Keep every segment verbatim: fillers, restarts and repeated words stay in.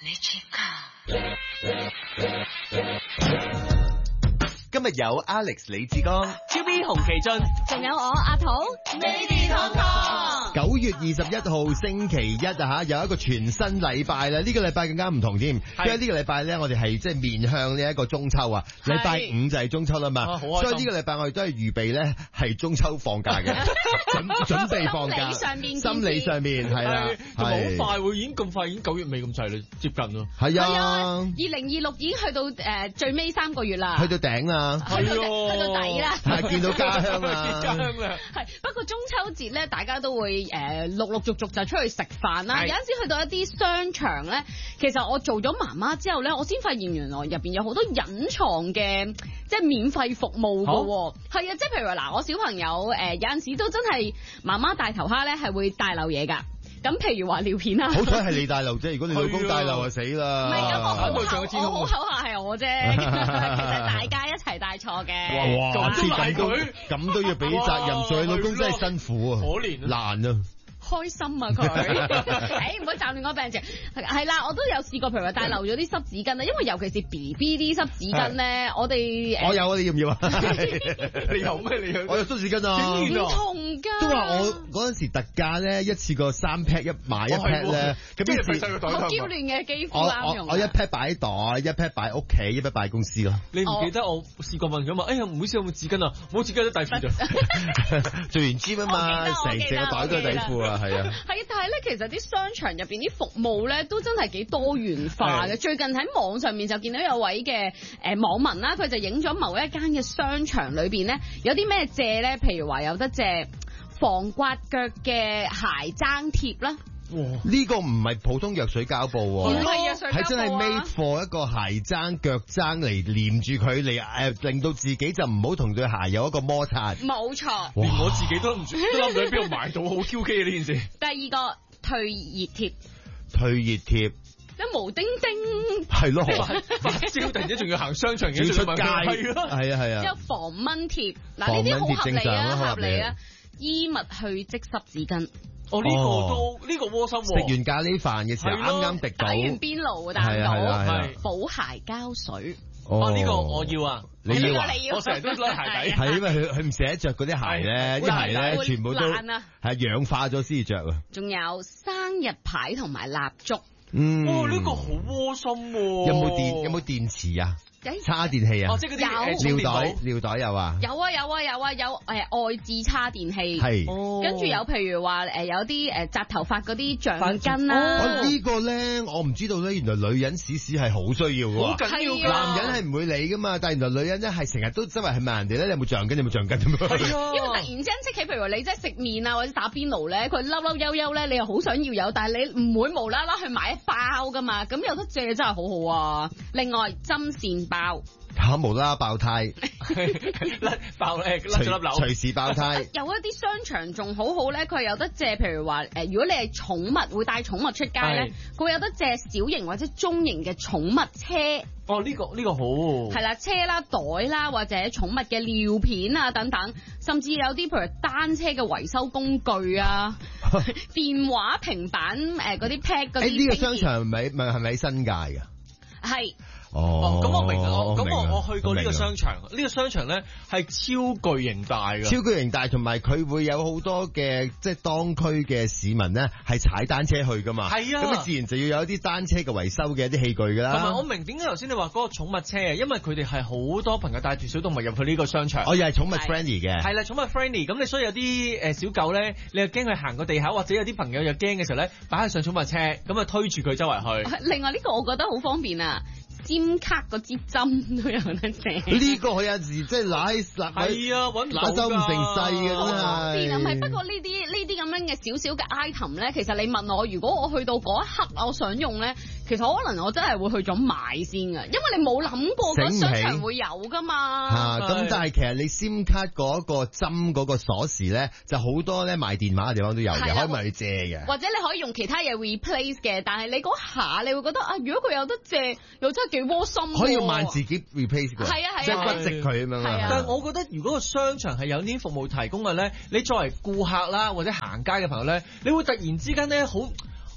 今日有 Alex 李志剛、 超 B 洪其俊， 仲有我阿土， 你哋堂堂。 九月二十一號星期一啊吓，有一個全新禮拜啦。呢、這個禮拜更加唔同添，因為呢個禮拜咧，我哋係即係面向呢一個中秋啊。禮拜五就係中秋啦嘛，啊、所以呢個禮拜我哋都係預備咧係中秋放假嘅，準準備放假。 心理上面， 心理上面係啦， 同埋好快喎，已經咁快，已經九月尾咁滯啦，接近咯。 係啊， 二零二六已經去到誒、呃、最尾三個月啦， 去到頂啦， 去到去到底啦， 係見到家鄉啦， 家鄉啦。 係不過中秋節咧，大家都會誒、呃、陸陸續續就出去食飯啦。有陣時去到一啲商場咧，其實我做咗媽媽之後咧，我先發現原來入邊有好多隱藏嘅即係免費服務㗎喎。係啊，即係譬如話嗱，我小朋友誒、呃、有陣時都真係媽媽大頭蝦咧係會帶漏嘢㗎。咁譬如話尿片啊， 好彩係你帶漏啫，如果你老公帶漏就死啦。 唔係咁，我好口我好口下係我啫，其實大家一齊帶錯嘅。 哇哇，咁都咁都要俾責任，所以老公真係辛苦啊， 可憐難啊。 開心啊佢，誒唔好斬亂我病情。係啦，我都有試過，譬如話帶漏咗啲濕紙巾啦，因為尤其是 B B 啲濕紙巾咧，我哋我有啊，你要唔要啊？ 你有咩？你有？ 我有濕紙巾啊， 唔同㗎。都話我嗰陣時特價咧，一次過三 pack 一買一 pack 咧，咁一時好嬌嫩嘅肌膚啱用。 我我一 pack 擺喺袋，一 pack 擺屋企，一 pack 擺公司咯。 你唔記得我試過問佢嘛？哎呀，唔好意思，有冇紙巾啊？冇紙巾都底褲咋？ 做完 gym 啊嘛，成成個袋都係底褲啊。係啊， 係，但係咧，其實啲商場入邊啲服務咧，都真係幾多元化嘅。最近喺網上面就見到有位嘅誒、呃、網民啦，佢就影咗某一間嘅商場裏邊咧，有啲咩借咧？譬如話有得借防刮腳嘅鞋踭貼啦。 哇！呢個唔係普通藥水膠布喎，係真係 made for 一個鞋踭腳踭嚟黏住佢嚟誒，令到自己就唔好同對鞋有一個摩擦。 冇錯， 連我自己都唔都諗唔到喺邊度買到，好 Q K 啊呢件事。 第二個退熱貼， 退熱貼。 一無丁丁， 係咯， 發燒突然間仲要行商場， 要出街， 係咯，係啊係啊。 之後防蚊貼，嗱呢啲好合理啊，合理啊。衣物去即濕紙巾。 哦，呢、這個都呢、這個窩心喎。 食完咖喱飯嘅時候啱啱滴到， 打完邊爐彈到， 係補鞋膠水。 哦，呢、這個我要啊， 你要啊， 你要我成日都甩鞋底。 係因為佢佢唔捨得着嗰啲鞋咧，啲鞋咧全部都係氧化咗先至着啊。 仲有生日牌同埋蠟燭。 嗯， 哇，呢、這個好窩心喎。 有冇電？有冇電池啊？叉電器啊！ 哦，即係嗰啲尿袋，尿袋有啊！ 有啊有啊有啊有誒、呃、外置叉電器， 係， 跟住有譬如話誒、呃、有啲誒紮頭髮嗰啲橡筋啦。 哦，這個、呢個咧我唔知道咧，原來女人屎屎係好需要嘅， 好緊要㗎。 男人係唔會理噶嘛，但係原來女人咧係成日都周圍係問人哋咧，你有冇橡筋？有冇橡筋咁樣？ 係啊，因為突然之間即係譬如話你即係食麵啊或者打邊爐咧，佢嬲嬲悠悠咧，你又好想要有，但係你唔會無啦啦去買一包噶嘛，咁有得借真係好好啊。另外針線包。 嚇無啦啦爆胎， 甩爆誒甩咗粒瘤， 隨時爆胎。 有一啲商場仲好好咧，佢有得借，譬如話誒，如果你係寵物會帶寵物出街咧，佢會有得借小型或者中型嘅寵物車。 哦，呢、這個呢、這個好。 係啦，車啦、袋啦，或者寵物嘅尿片啊等等，甚至有啲譬如單車嘅維修工具啊，電話、平板誒嗰啲 pad 嗰啲。誒呢、 這個商場咪咪係咪喺新界㗎？ 係。 哦， 咁、哦、我明啦，咁我我，我去過呢個商場，呢、這個商場咧係超巨型大嘅， 超巨型大，同埋佢會有好多嘅即係當區嘅市民咧係踩單車去噶嘛，係啊，咁自然就要有一啲單車嘅維修嘅一啲器具噶啦。 同埋我明點解頭先你話嗰個寵物車啊，因為佢哋係好多朋友帶住小動物入去呢個商場， 哦，又係寵物 friendly 嘅， 係啦，寵物 friendly， 咁你所以有啲誒小狗咧，你又驚佢行個地下，或者有啲朋友又驚嘅時候咧，擺喺上寵物車，咁啊推住佢周圍去。 另外呢個我覺得好方便啊。尖卡嗰支針都有得借， 呢個佢有時即係攋攋， 係啊，揾唔到㗎， 攋手唔成勢嘅真係。 唔係，不過呢啲呢啲咁樣嘅少少嘅 item 咧，其實你問我，如果我去到嗰一刻我想用咧，其實可能我真係會去咗買先㗎，因為你冇諗過嗰商場會有㗎嘛。 嚇，咁但係其實你 SIM 卡嗰個針嗰個鎖匙咧，就好多咧賣電話嘅地方都有嘅，可以問你借嘅。 或者你可以用其他嘢 replace 嘅，但係你嗰下你會覺得啊，如果佢有得借，又真係幾窩心。 可以用萬自己 replace 嘅， 係啊係啊， 即係不值佢咁樣啊。 但係我覺得如果個商場係有呢啲服務提供嘅咧，你作為顧客啦或者行街嘅朋友咧，你會突然之間咧好。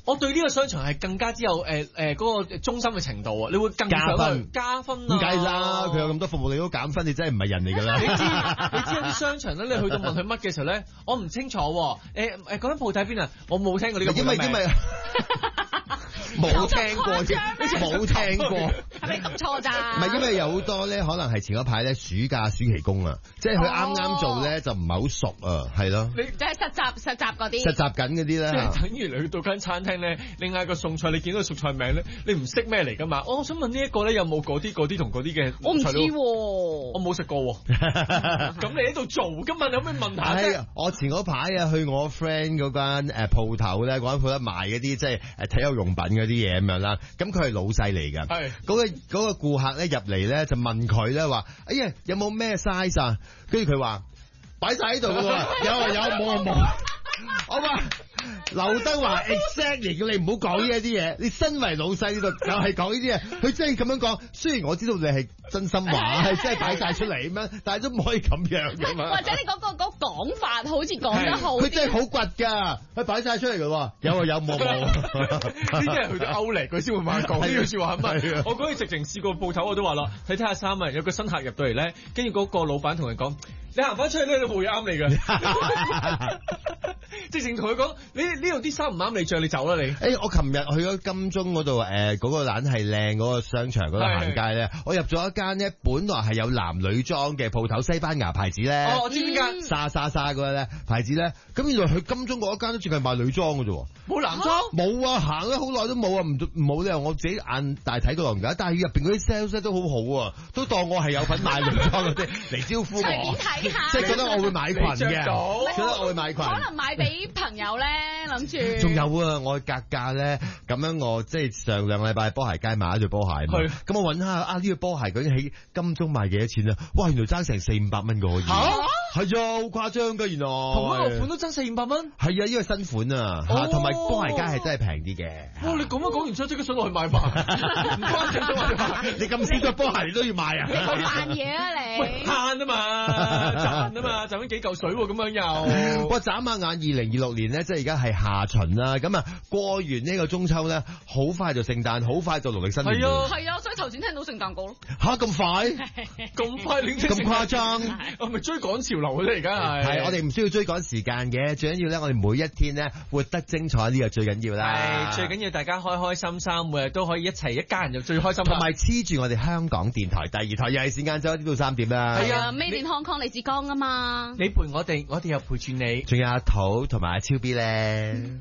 我對呢個商場係更加之有誒誒嗰個忠心嘅程度啊！你會更想去加分啊！ 咁梗係啦，佢有咁多服務你都減分，你真係唔係人嚟㗎啦！ 你知你知有啲商場咧，你去到問佢乜嘅時候咧，我唔清楚喎。誒誒，嗰間鋪喺邊啊？我冇聽過呢個名。 因為因為冇聽過，冇聽過， 係咪讀錯咋？ 唔係因為有好多咧，可能係前嗰排咧暑假暑期工啊，即係佢啱啱做咧就唔係好熟啊，係咯。 你即係實習實習嗰啲。 實習緊嗰啲咧， 即係等於你去到間餐廳咧，你嗌個餸菜，你見到個餸菜名咧，你唔識咩嚟㗎嘛？我想問呢一個咧有冇嗰啲嗰啲同嗰啲嘅？ 我唔知喎， 我冇食過喎。咁你喺度做㗎嘛？有咩問題啫？ 我前嗰排啊去我 friend 嗰間誒鋪頭咧，嗰間鋪頭賣嗰啲即係誒體育用品嗰啲嘢咁樣啦。咁佢係老細嚟㗎，係嗰個嗰個顧客咧入嚟咧就問佢咧話：哎呀，有冇咩 size 啊？跟住佢話擺晒喺度㗎喎，有啊有，冇啊冇。我話劉德華 exactly 叫你唔好講呢一啲嘢，你身為老細呢度就係講呢啲嘢。佢真係咁樣講，雖然我知道你係真心話，係真係擺晒出嚟咁樣，但係都唔可以咁樣㗎嘛。 或者你嗰、嗰個嗰講法好似講得好， 佢真係好倔㗎，佢擺晒出嚟㗎喎，有啊有，冇冇。 呢啲係佢啲歐嚟，佢先會猛講呢句説話係咪？我嗰次直情試過鋪頭我都話啦，睇睇下衫啊，有個新客入到嚟咧，跟住嗰個老闆同佢講：你行翻出去呢度冇嘢啱你㗎。直情同佢講：你呢度啲衫唔啱你着，你走啦你。 誒，我琴日去咗金鐘嗰度誒，嗰個懶係靚嗰個商場嗰度行街咧，我入咗一間咧，本來係有男女裝嘅鋪頭，西班牙牌子咧。 哦，我知邊間。 沙沙沙嗰個咧牌子咧，咁原來去金鐘嗰一間都淨係賣女裝嘅啫喎。 冇男裝？ 冇啊，行咗好耐都冇啊，唔冇理由我自己眼大睇到唔㗎，但係入邊嗰啲 sales 都好好啊，都當我係有份賣女裝嗰啲嚟招呼我。 隨便睇下。 即係覺得我會買裙嘅，覺得我會買裙。 可能買俾朋友咧，諗住。 仲有啊，我格價咧，咁樣我即係上兩個禮拜波鞋街買一對波鞋嘛，咁我揾下啊呢對波鞋究竟喺金鐘賣幾多錢啊？哇，原來爭成四五百蚊㗎可以。嚇！係啊，好誇張㗎原來。 同一個款都爭四五百蚊。 係啊，因為新款啊，嚇，同埋波鞋街係真係平啲嘅。 哇！你咁樣講完之後，即刻想落去買吧。唔關正宗啊！ 你咁少對波鞋你都要買啊？ 你好賺嘢啊你！ 喂，慳啊嘛，賺啊嘛，賺咗幾嚿水喎咁樣又。 哇！眨下眼，二零二六年咧，即係而家係下旬啦。咁啊，過完呢個中秋咧，好快就聖誕，好快就農曆新年。 係啊， 係啊，所以頭先聽到聖誕歌咯。 嚇咁快？ 咁快你咁誇張？ 我咪追趕潮流啫，而家係。 係，我哋唔需要追趕時間嘅，最緊要咧，我哋每一天咧活得精彩，呢個最緊要啦。 係，最緊要大家開開心心，每日都可以一齊一家人就最開心。 同埋黐住我哋香港電台第二台，又係時間就一點到三點啦。 係啊，Made in Hong Kong 李志剛啊嘛。 你陪我哋，我哋又陪住你。 仲有阿土同埋阿超 B 咧。